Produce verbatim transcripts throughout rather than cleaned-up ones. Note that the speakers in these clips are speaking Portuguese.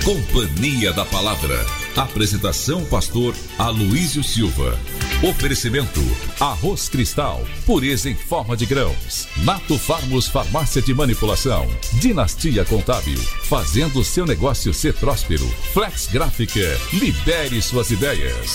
Companhia da Palavra. Apresentação pastor Aloísio Silva. Oferecimento Arroz Cristal, pureza em forma de grãos. Nato Farmos Farmácia de Manipulação. Dinastia Contábil, fazendo o seu negócio ser próspero. Flex Gráfica, libere suas ideias.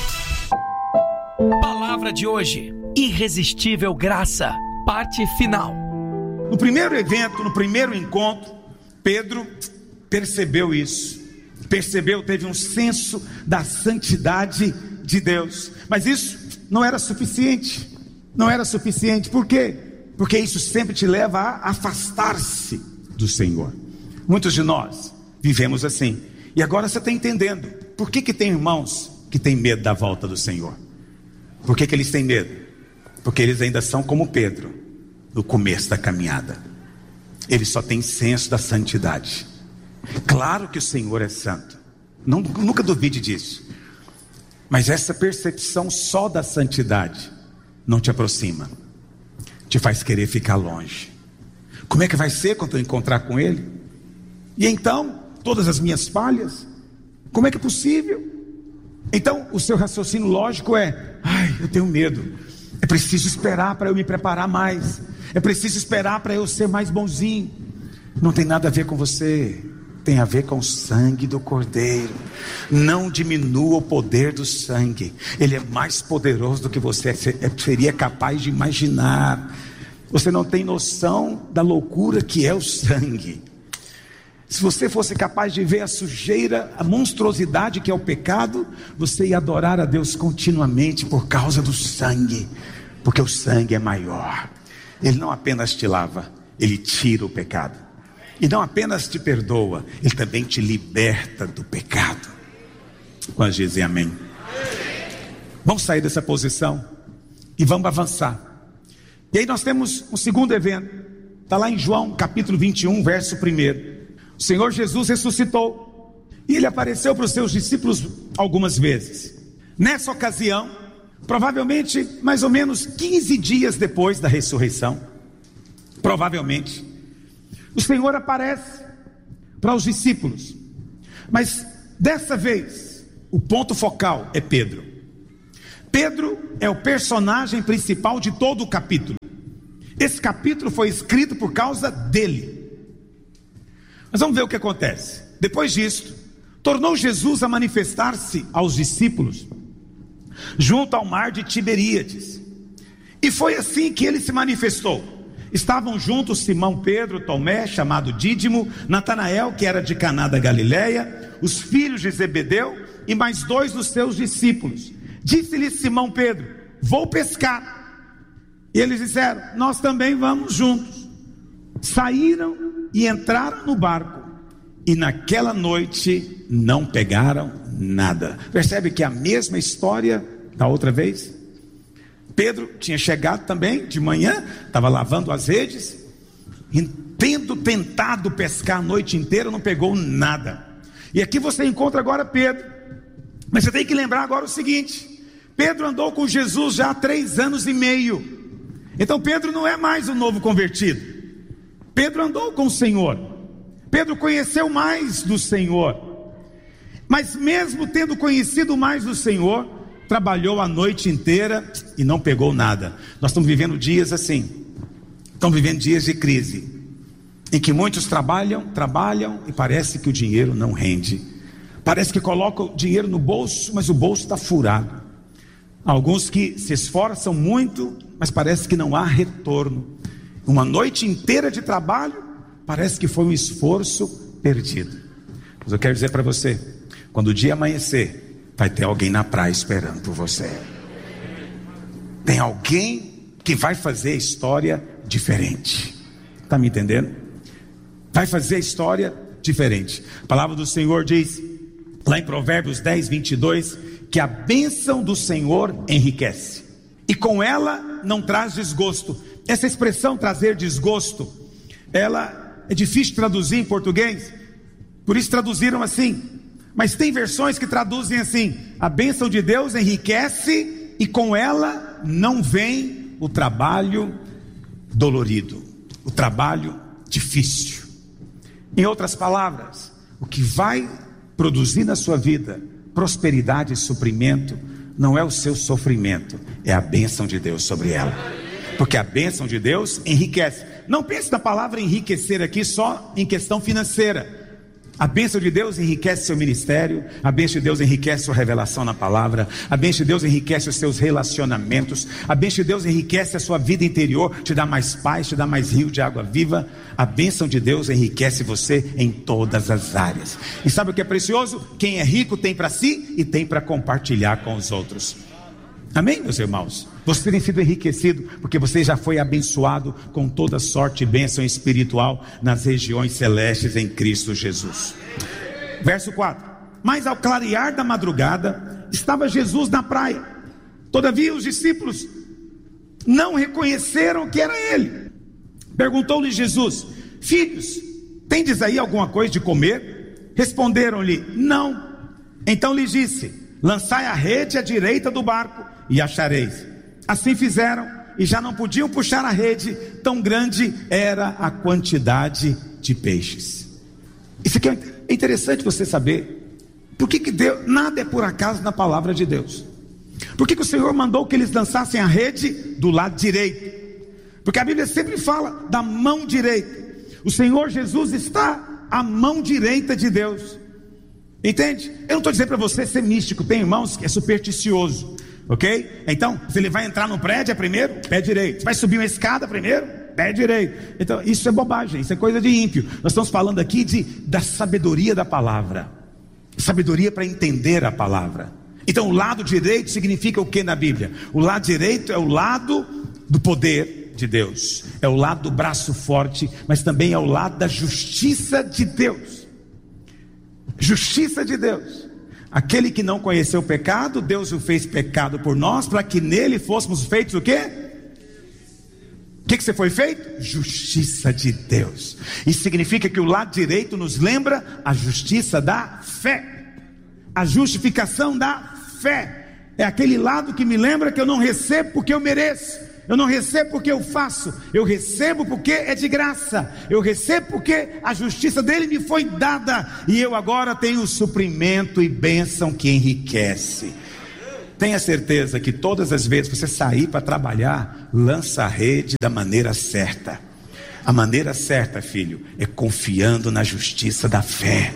Palavra de hoje: irresistível graça, parte final. No primeiro evento, no primeiro encontro, Pedro percebeu isso, percebeu, teve um senso da santidade de Deus, mas isso não era suficiente, não era suficiente. Por quê? Porque isso sempre te leva a afastar-se do Senhor. Muitos de nós vivemos assim, e agora você está entendendo por que que tem irmãos que têm medo da volta do Senhor. Por que que eles têm medo? Porque eles ainda são como Pedro, no começo da caminhada. Eles só têm senso da santidade. Claro que o Senhor é santo, não, nunca duvide disso, mas essa percepção só da santidade não te aproxima, te faz querer ficar longe. Como é que vai ser quando eu encontrar com Ele? E então, todas as minhas falhas, como é que é possível? Então o seu raciocínio lógico é: ai, eu tenho medo, é preciso esperar para eu me preparar mais, é preciso esperar para eu ser mais bonzinho. Não tem nada a ver com você, tem a ver com o sangue do Cordeiro. Não diminua o poder do sangue, ele é mais poderoso do que você seria capaz de imaginar. Você não tem noção da loucura que é o sangue. Se você fosse capaz de ver a sujeira, a monstruosidade que é o pecado, você ia adorar a Deus continuamente por causa do sangue, porque o sangue é maior. Ele não apenas te lava, ele tira o pecado. E não apenas te perdoa, ele também te liberta do pecado. Quando dizem amém? Vamos sair dessa posição e vamos avançar. E aí nós temos um segundo evento. Está lá em João capítulo vinte e um, verso primeiro. O Senhor Jesus ressuscitou e ele apareceu para os seus discípulos algumas vezes. Nessa ocasião, provavelmente mais ou menos quinze dias depois da ressurreição, provavelmente, o Senhor aparece para os discípulos, mas dessa vez o ponto focal é Pedro. Pedro é o personagem principal de todo o capítulo. Esse capítulo foi escrito por causa dele. Mas vamos ver o que acontece. Depois disto, tornou Jesus a manifestar-se aos discípulos junto ao mar de Tiberíades, e foi assim que ele se manifestou. Estavam juntos Simão Pedro, Tomé, chamado Dídimo, Natanael, que era de Caná da Galileia, os filhos de Zebedeu e mais dois dos seus discípulos. Disse-lhe Simão Pedro: vou pescar. E eles disseram: nós também vamos juntos. Saíram e entraram no barco, e naquela noite não pegaram nada. Percebe que é a mesma história da outra vez? Pedro tinha chegado também de manhã, estava lavando as redes, e tendo tentado pescar a noite inteira, não pegou nada. E aqui você encontra agora Pedro, mas você tem que lembrar agora o seguinte: Pedro andou com Jesus já há três anos e meio. Então Pedro não é mais um novo convertido. Pedro andou com o Senhor, Pedro conheceu mais do Senhor, mas mesmo tendo conhecido mais do Senhor, trabalhou a noite inteira e não pegou nada. Nós estamos vivendo dias assim, estamos vivendo dias de crise, em que muitos trabalham, trabalham e parece que o dinheiro não rende. Parece que colocam o dinheiro no bolso, mas o bolso está furado. Alguns que se esforçam muito, mas parece que não há retorno. Uma noite inteira de trabalho, parece que foi um esforço perdido. Mas eu quero dizer para você, quando o dia amanhecer, vai ter alguém na praia esperando por você. Tem alguém que vai fazer a história diferente. Está me entendendo? Vai fazer a história diferente. A palavra do Senhor diz, lá em Provérbios dez, vinte e dois, que a bênção do Senhor enriquece, e com ela não traz desgosto. Essa expressão trazer desgosto, ela é difícil de traduzir em português, por isso traduziram assim. Mas tem versões que traduzem assim: a bênção de Deus enriquece e com ela não vem o trabalho dolorido, o trabalho difícil. Em outras palavras, o que vai produzir na sua vida prosperidade e suprimento não é o seu sofrimento, é a bênção de Deus sobre ela. Porque a bênção de Deus enriquece. Não pense na palavra enriquecer aqui só em questão financeira. A bênção de Deus enriquece seu ministério, a bênção de Deus enriquece sua revelação na palavra, a bênção de Deus enriquece os seus relacionamentos, a bênção de Deus enriquece a sua vida interior, te dá mais paz, te dá mais rio de água viva. A bênção de Deus enriquece você em todas as áreas. E sabe o que é precioso? Quem é rico tem para si e tem para compartilhar com os outros. Amém, meus irmãos? Você tem sido enriquecido porque você já foi abençoado com toda sorte e bênção espiritual nas regiões celestes em Cristo Jesus. Verso quatro. Mas ao clarear da madrugada estava Jesus na praia. Todavia os discípulos não reconheceram que era ele. Perguntou-lhe Jesus: filhos, tendes aí alguma coisa de comer? Responderam-lhe: não. Então lhe disse: lançai a rede à direita do barco e achareis. Assim fizeram, e já não podiam puxar a rede, tão grande era a quantidade de peixes. Isso aqui é interessante você saber. Por que que Deus, nada é por acaso na palavra de Deus? Por que que o Senhor mandou que eles lançassem a rede do lado direito? Porque a Bíblia sempre fala da mão direita. O Senhor Jesus está à mão direita de Deus. Entende? Eu não estou dizendo para você ser místico. Tem irmãos que é supersticioso, ok? Então, se ele vai entrar no prédio, é primeiro, pé direito. Se vai subir uma escada, primeiro, pé direito. Então, isso é bobagem, isso é coisa de ímpio. Nós estamos falando aqui de, da sabedoria da palavra. Sabedoria para entender a palavra. Então, o lado direito significa o que na Bíblia? O lado direito é o lado do poder de Deus. É o lado do braço forte, mas também é o lado da justiça de Deus. Justiça de Deus. Aquele que não conheceu o pecado, Deus o fez pecado por nós, para que nele fôssemos feitos o quê? O que que você foi feito? Justiça de Deus. Isso significa que o lado direito nos lembra a justiça da fé, a justificação da fé. É aquele lado que me lembra que eu não recebo porque eu mereço, eu não recebo porque eu faço, eu recebo porque é de graça, eu recebo porque a justiça dele me foi dada, e eu agora tenho suprimento e bênção que enriquece. Tenha certeza que todas as vezes que você sair para trabalhar, lança a rede da maneira certa. A maneira certa, filho, é confiando na justiça da fé.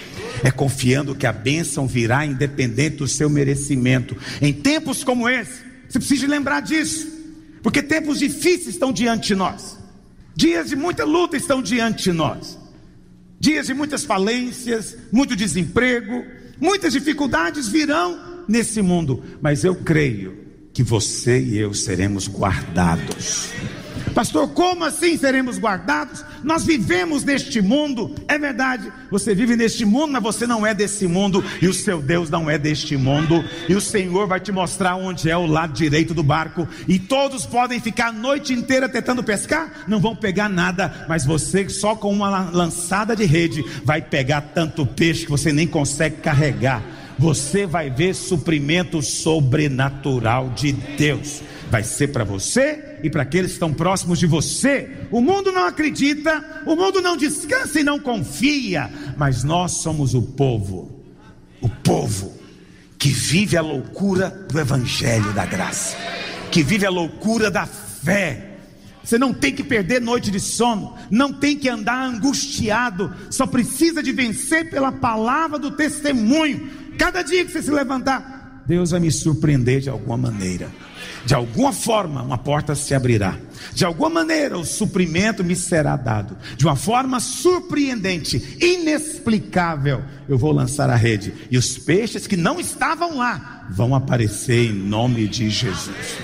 É confiando que a bênção virá independente do seu merecimento. Em tempos como esse, você precisa lembrar disso. Porque tempos difíceis estão diante de nós. Dias de muita luta estão diante de nós. Dias de muitas falências, muito desemprego, muitas dificuldades virão nesse mundo. Mas eu creio que você e eu seremos guardados. Pastor, como assim seremos guardados? Nós vivemos neste mundo. É verdade, você vive neste mundo, mas você não é desse mundo, e o seu Deus não é deste mundo. E o Senhor vai te mostrar onde é o lado direito do barco. E todos podem ficar a noite inteira tentando pescar, não vão pegar nada. Mas você só com uma lançada de rede vai pegar tanto peixe que você nem consegue carregar. Você vai ver suprimento sobrenatural de Deus. Vai ser para você e para aqueles que estão próximos de você. O mundo não acredita, o mundo não descansa e não confia, mas nós somos o povo, o povo que vive a loucura do evangelho da graça, que vive a loucura da fé. Você não tem que perder noite de sono, não tem que andar angustiado, só precisa de vencer pela palavra do testemunho. Cada dia que você se levantar, Deus vai me surpreender de alguma maneira. De alguma forma uma porta se abrirá, de alguma maneira o suprimento me será dado, de uma forma surpreendente, inexplicável. Eu vou lançar a rede, e os peixes que não estavam lá vão aparecer em nome de Jesus.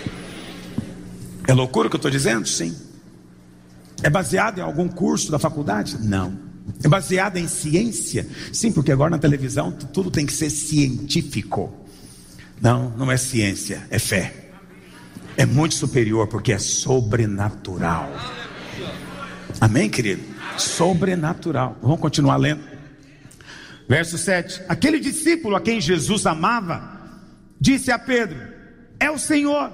É loucura o que eu estou dizendo? Sim. É baseado em algum curso da faculdade? Não. É baseado em ciência? Sim, porque agora na televisão tudo tem que ser científico. Não, não é ciência, é fé. É muito superior, porque é sobrenatural. Amém, querido? Sobrenatural. Vamos continuar lendo. Verso sete. Aquele discípulo a quem Jesus amava disse a Pedro: é o Senhor.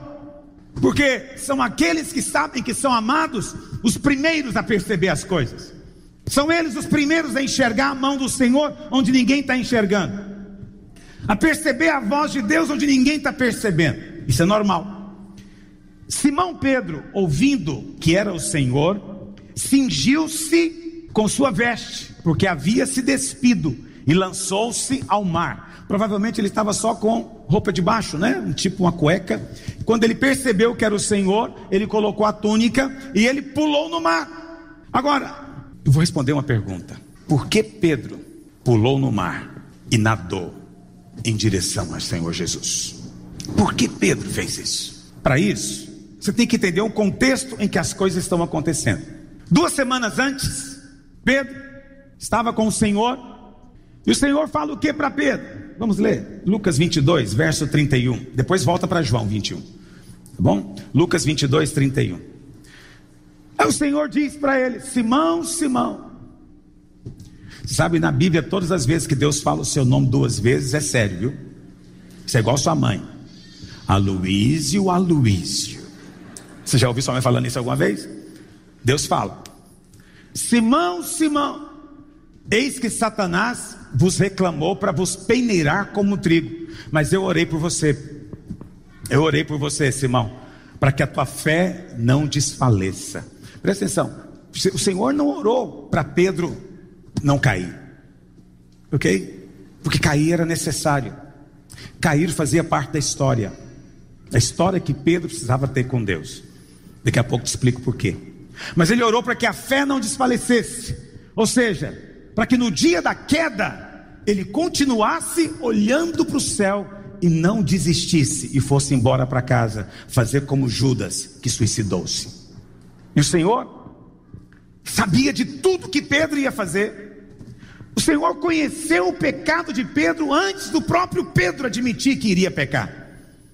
Porque são aqueles que sabem que são amados os primeiros a perceber as coisas. São eles os primeiros a enxergar a mão do Senhor onde ninguém está enxergando, a perceber a voz de Deus onde ninguém está percebendo. Isso é normal. Simão Pedro, ouvindo que era o Senhor, cingiu-se com sua veste, porque havia se despido, e lançou-se ao mar. Provavelmente ele estava só com roupa de baixo, né? Um tipo uma cueca. Quando ele percebeu que era o Senhor, ele colocou a túnica e ele pulou no mar. Agora, eu vou responder uma pergunta: por que Pedro pulou no mar e nadou em direção ao Senhor Jesus? Por que Pedro fez isso? Para isso, você tem que entender o contexto em que as coisas estão acontecendo. Duas semanas antes, Pedro estava com o Senhor, e o Senhor fala o que para Pedro? Vamos ler Lucas vinte e dois, verso trinta e um. Depois volta para João vinte e um, tá bom? Lucas vinte e dois, trinta e um. Aí o Senhor diz para ele: Simão, Simão. Sabe, na Bíblia, todas as vezes que Deus fala o seu nome duas vezes, é sério, viu? Isso é igual sua mãe: Aloísio, Aloísio. Você já ouviu sua mãe falando isso alguma vez? Deus fala: Simão, Simão, eis que Satanás vos reclamou para vos peneirar como trigo, mas eu orei por você. Eu orei por você, Simão, para que a tua fé não desfaleça. Presta atenção, o Senhor não orou para Pedro não cair, ok? Porque cair era necessário. Cair fazia parte da história, a história que Pedro precisava ter com Deus. Daqui a pouco te explico por quê. Mas ele orou para que a fé não desfalecesse, ou seja, para que no dia da queda ele continuasse olhando para o céu e não desistisse e fosse embora para casa, fazer como Judas, que suicidou-se. E o Senhor sabia de tudo que Pedro ia fazer. O Senhor conheceu o pecado de Pedro antes do próprio Pedro admitir que iria pecar.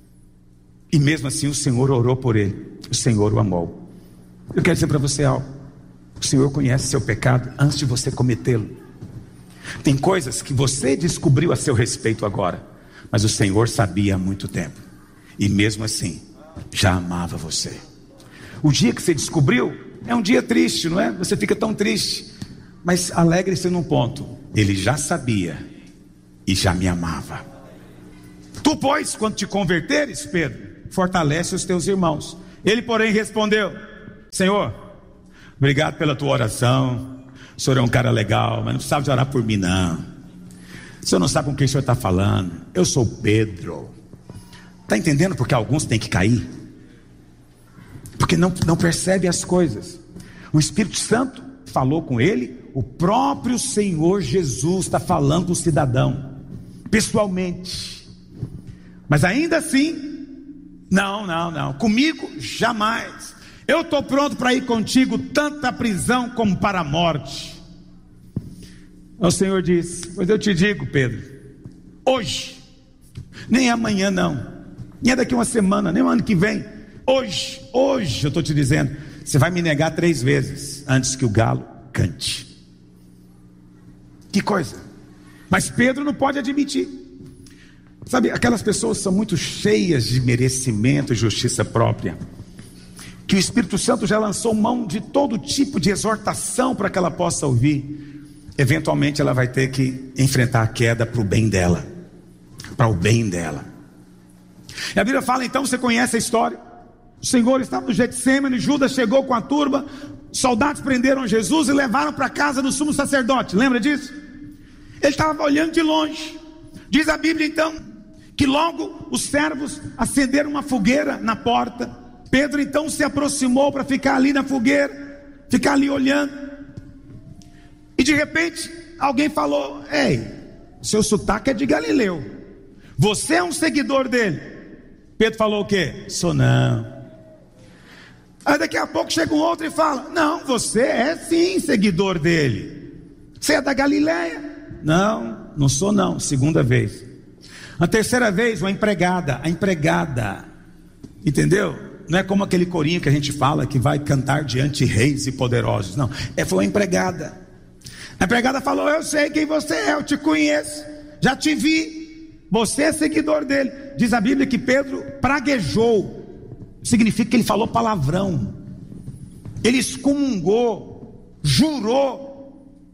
E mesmo assim o Senhor orou por ele, o Senhor o amou. Eu quero dizer para você algo: o Senhor conhece seu pecado antes de você cometê-lo. Tem coisas que você descobriu a seu respeito agora, mas o Senhor sabia há muito tempo, e mesmo assim já amava você. O dia que você descobriu é um dia triste, não é? Você fica tão triste, mas alegre-se num ponto: ele já sabia e já me amava. Tu, pois, quando te converteres, Pedro, fortalece os teus irmãos. Ele, porém, respondeu: Senhor, obrigado pela tua oração. O senhor é um cara legal, mas não precisava de orar por mim, não. O senhor não sabe com quem o senhor está falando. Eu sou Pedro. Está entendendo porque alguns têm que cair? Porque não, não percebe as coisas. O Espírito Santo falou com ele. O próprio Senhor Jesus está falando com o cidadão, pessoalmente. Mas ainda assim, não, não, não, comigo jamais. Eu estou pronto para ir contigo, tanto para a prisão como para a morte. O Senhor disse: pois eu te digo, Pedro, hoje, nem amanhã não, nem é daqui uma semana, nem o ano que vem, hoje, hoje eu estou te dizendo, você vai me negar três vezes antes que o galo cante. Que coisa. Mas Pedro não pode admitir. Sabe, aquelas pessoas são muito cheias de merecimento e justiça própria, que o Espírito Santo já lançou mão de todo tipo de exortação para que ela possa ouvir. Eventualmente ela vai ter que enfrentar a queda para o bem dela, para o bem dela. E a Bíblia fala, então, você conhece a história. O Senhor estava no Getsêmani, Judas chegou com a turba, soldados prenderam Jesus e levaram para a casa do sumo sacerdote. Lembra disso? Ele estava olhando de longe. Diz a Bíblia então que logo os servos acenderam uma fogueira na porta. Pedro então se aproximou para ficar ali na fogueira, ficar ali olhando. E de repente alguém falou: ei, seu sotaque é de Galileu, você é um seguidor dele? Pedro falou o quê? Sou não. Aí daqui a pouco chega um outro e fala: não, você é sim seguidor dele. Você é da Galileia? Não, não sou não. Segunda vez. A terceira vez, uma empregada, a empregada, entendeu? Não é como aquele corinho que a gente fala que vai cantar diante de reis e poderosos. Não, é, foi uma empregada. A empregada falou: eu sei quem você é, eu te conheço, já te vi, você é seguidor dele. Diz a Bíblia que Pedro praguejou, significa que ele falou palavrão, ele excomungou, jurou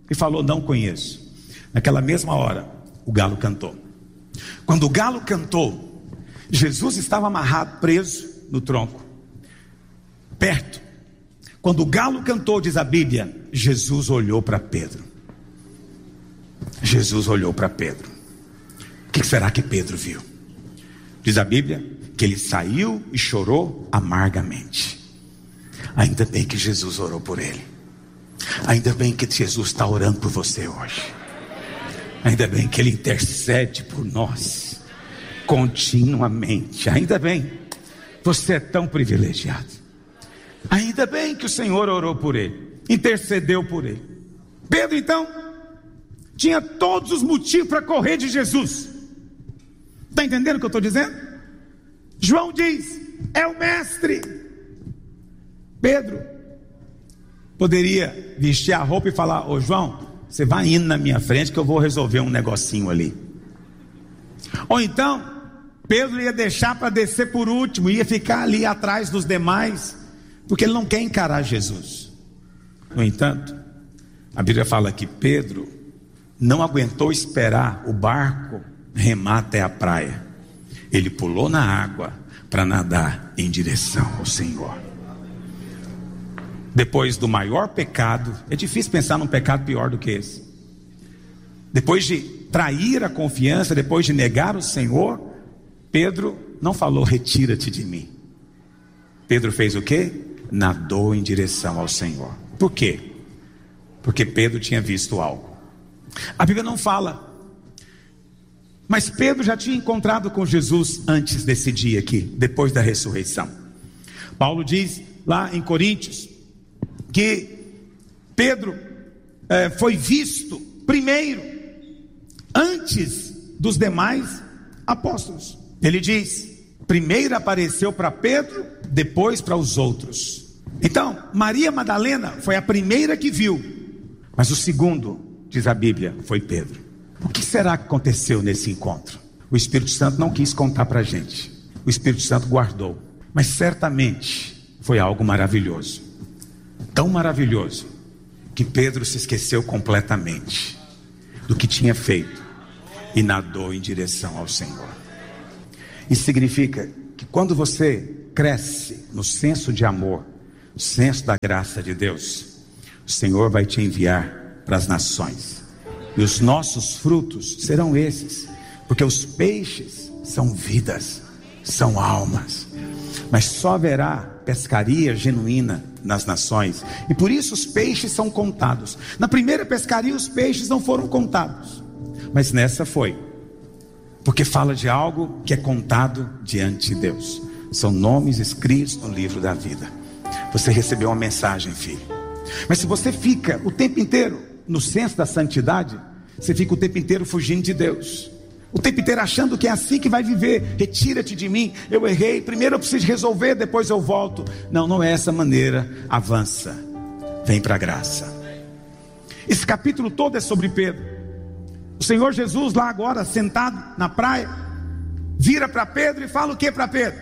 e falou: não conheço. Naquela mesma hora, o galo cantou. Quando o galo cantou, Jesus estava amarrado, preso no tronco, perto. Quando o galo cantou, diz a Bíblia, Jesus olhou para Pedro. Jesus olhou para Pedro. O que será que Pedro viu? Diz a Bíblia que ele saiu e chorou amargamente. Ainda bem que Jesus orou por ele. Ainda bem que Jesus está orando por você hoje. Ainda bem que ele intercede por nós continuamente. Ainda bem, você é tão privilegiado. Ainda bem que o Senhor orou por ele, intercedeu por ele. Pedro então tinha todos os motivos para correr de Jesus. Está entendendo o que eu estou dizendo? João diz: é o mestre. Pedro poderia vestir a roupa e falar: ô João, você vai indo na minha frente que eu vou resolver um negocinho ali. Ou então Pedro ia deixar para descer por último, ia ficar ali atrás dos demais, porque ele não quer encarar Jesus. No entanto, a Bíblia fala que Pedro não aguentou esperar o barco remar até a praia. Ele pulou na água para nadar em direção ao Senhor. Depois do maior pecado, é difícil pensar num pecado pior do que esse. Depois de trair a confiança, depois de negar o Senhor, Pedro não falou: retira-te de mim. Pedro fez o quê? Nadou em direção ao Senhor. Por quê? Porque Pedro tinha visto algo. A Bíblia não fala, mas Pedro já tinha encontrado com Jesus antes desse dia aqui, depois da ressurreição. Paulo diz lá em Coríntios que Pedro eh, foi visto primeiro, antes dos demais apóstolos. Ele diz: primeiro apareceu para Pedro, depois para os outros. Então, Maria Madalena foi a primeira que viu, mas o segundo, diz a Bíblia, foi Pedro. O que será que aconteceu nesse encontro? O Espírito Santo não quis contar para a gente. O Espírito Santo guardou. Mas certamente foi algo maravilhoso. Tão maravilhoso que Pedro se esqueceu completamente do que tinha feito e nadou em direção ao Senhor. Isso significa que quando você cresce no senso de amor, no senso da graça de Deus, o Senhor vai te enviar para as nações. E os nossos frutos serão esses, porque os peixes são vidas, são almas. Mas só haverá pescaria genuína nas nações, e por isso os peixes são contados. Na primeira pescaria os peixes não foram contados, mas nessa foi, porque fala de algo que é contado diante de Deus. São nomes escritos no livro da vida. Você recebeu uma mensagem, filho. Mas se você fica o tempo inteiro no senso da santidade, você fica o tempo inteiro fugindo de Deus, o tempo inteiro achando que é assim que vai viver. Retira-te de mim, eu errei, primeiro eu preciso resolver, depois eu volto. Não, não é essa maneira. Avança, vem para a graça. Esse capítulo todo é sobre Pedro. O Senhor Jesus lá agora sentado na praia, vira para Pedro e fala o que para Pedro?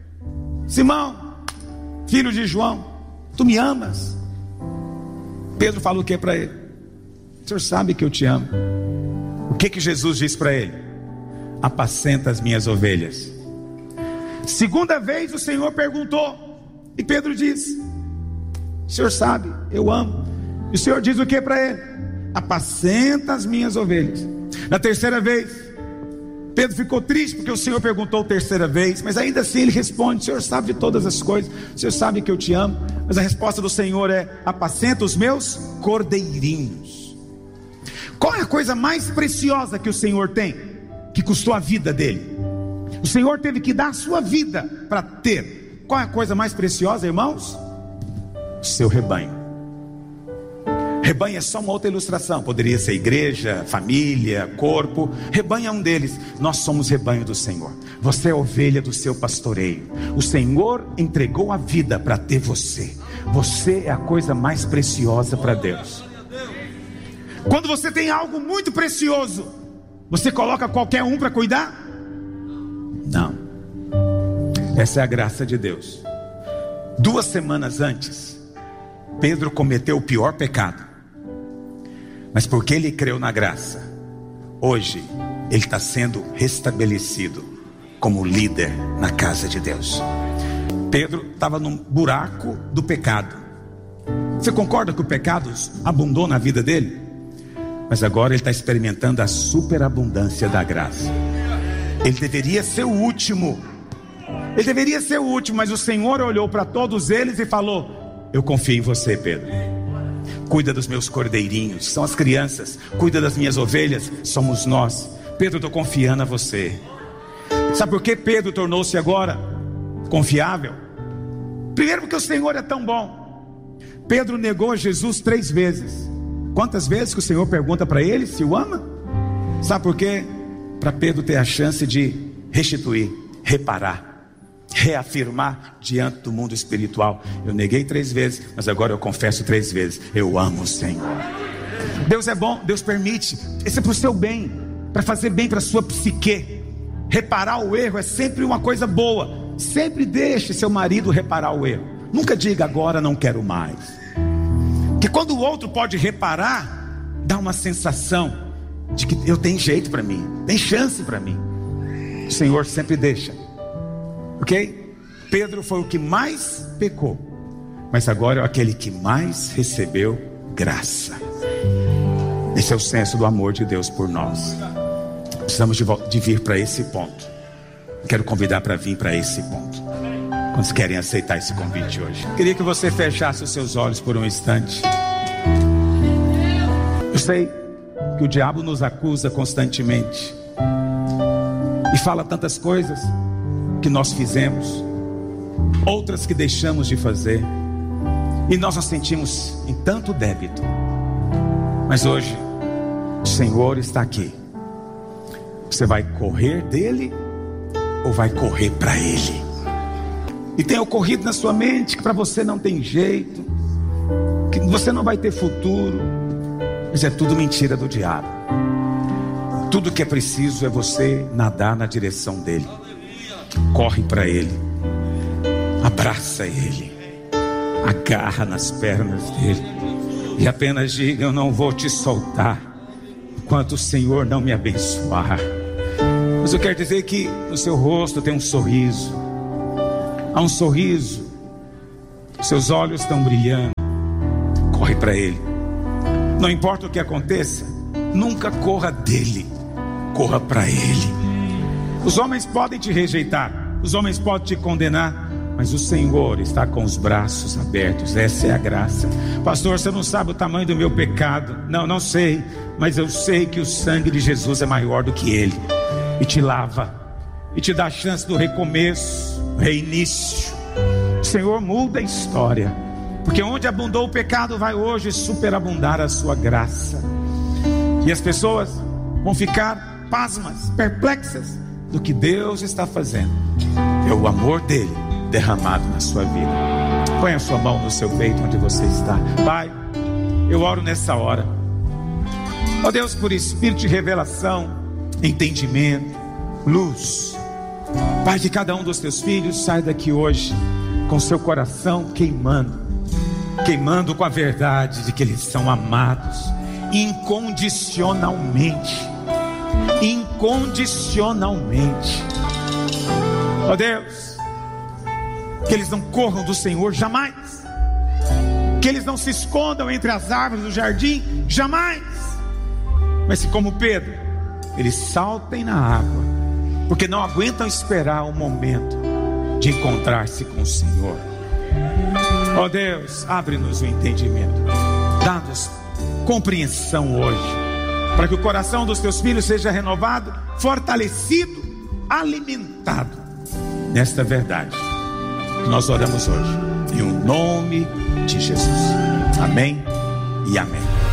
Simão, filho de João, tu me amas? Pedro fala o que para ele? O Senhor sabe que eu te amo. O que que Jesus diz para ele? Apacenta as minhas ovelhas. Segunda vez o Senhor perguntou, e Pedro diz: o Senhor sabe, eu amo. E o Senhor diz o que para ele? Apacenta as minhas ovelhas. Na terceira vez, Pedro ficou triste porque o Senhor perguntou terceira vez, mas ainda assim ele responde: o Senhor sabe de todas as coisas, o Senhor sabe que eu te amo. Mas a resposta do Senhor é: apacenta os meus cordeirinhos. Qual é a coisa mais preciosa que o Senhor tem, que custou a vida dele? O Senhor teve que dar a sua vida para ter. Qual é a coisa mais preciosa, irmãos? O seu rebanho. Rebanho é só uma outra ilustração. Poderia ser igreja, família, corpo. Rebanho é um deles. Nós somos rebanho do Senhor. Você é ovelha do seu pastoreio. O Senhor entregou a vida para ter você. Você é a coisa mais preciosa para Deus. Quando você tem algo muito precioso, você coloca qualquer um para cuidar? Não. Essa é a graça de Deus. Duas semanas antes, Pedro cometeu o pior pecado. Mas porque ele creu na graça, hoje ele está sendo restabelecido como líder na casa de Deus. Pedro estava num buraco do pecado. Você concorda que o pecado abundou na vida dele? Mas agora ele está experimentando a superabundância da graça. Ele deveria ser o último. Ele deveria ser o último, mas o Senhor olhou para todos eles e falou: eu confio em você, Pedro. Cuida dos meus cordeirinhos, são as crianças. Cuida das minhas ovelhas, somos nós. Pedro, eu estou confiando a você. Sabe por que Pedro tornou-se agora confiável? Primeiro porque o Senhor é tão bom. Pedro negou Jesus três vezes. Quantas vezes que o Senhor pergunta para ele se o ama? Sabe por quê? Para Pedro ter a chance de restituir, reparar, reafirmar diante do mundo espiritual. Eu neguei três vezes, mas agora eu confesso três vezes: eu amo o Senhor. Deus é bom, Deus permite. Isso é para o seu bem, para fazer bem para a sua psique. Reparar o erro é sempre uma coisa boa. Sempre deixe seu marido reparar o erro. Nunca diga agora não quero mais. Porque quando o outro pode reparar, dá uma sensação de que eu tenho jeito para mim, tem chance para mim. O Senhor sempre deixa. Ok? Pedro foi o que mais pecou, mas agora é aquele que mais recebeu graça. Esse é o senso do amor de Deus por nós. Precisamos de, de vir para esse ponto. Quero convidar para vir para esse ponto. Quantos querem aceitar esse convite hoje? Queria que você fechasse os seus olhos por um instante. Eu sei que o diabo nos acusa constantemente e fala tantas coisas que nós fizemos, outras que deixamos de fazer, e nós nos sentimos em tanto débito. Mas hoje o Senhor está aqui. Você vai correr dele ou vai correr para ele? E tem ocorrido na sua mente que para você não tem jeito, que você não vai ter futuro. Mas é tudo mentira do diabo. Tudo que é preciso é você nadar na direção dele. Corre para ele, abraça ele, agarra nas pernas dele e apenas diga: eu não vou te soltar enquanto o Senhor não me abençoar. Mas eu quero dizer que no seu rosto tem um sorriso. Há um sorriso, seus olhos estão brilhando. Corre para ele. Não importa o que aconteça, nunca corra dele, corra para ele. Os homens podem te rejeitar, os homens podem te condenar, mas o Senhor está com os braços abertos. Essa é a graça. Pastor, você não sabe o tamanho do meu pecado. Não, não sei, mas eu sei que o sangue de Jesus é maior do que ele, e te lava, e te dá a chance do recomeço, reinício. O Senhor muda a história, porque onde abundou o pecado, vai hoje superabundar a sua graça. E as pessoas vão ficar pasmas, perplexas do que Deus está fazendo. É o amor dele derramado na sua vida. Põe a sua mão no seu peito onde você está. Pai, eu oro nessa hora, ó Deus, por espírito de revelação, entendimento, luz. Pai, que cada um dos teus filhos saia daqui hoje com seu coração queimando, queimando com a verdade de que eles são amados incondicionalmente, incondicionalmente. Ó Deus, que eles não corram do Senhor jamais, que eles não se escondam entre as árvores do jardim jamais, mas que, como Pedro, eles saltem na água, porque não aguentam esperar o momento de encontrar-se com o Senhor. Ó Deus, abre-nos o entendimento, dá-nos compreensão hoje, para que o coração dos teus filhos seja renovado, fortalecido, alimentado nesta verdade que nós oramos hoje, em o nome de Jesus. Amém e amém.